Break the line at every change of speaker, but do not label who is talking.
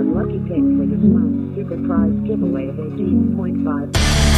lucky pick for this month's super prize giveaway of 18.5.